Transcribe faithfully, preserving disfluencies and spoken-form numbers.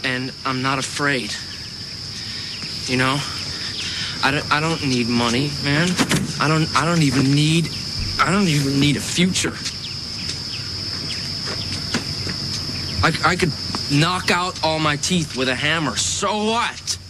and I'm not afraid. You know? I don't, I don't need money, man. I don't, I don't even need, I don't even need a future. I, I could knock out all my teeth with a hammer. So what?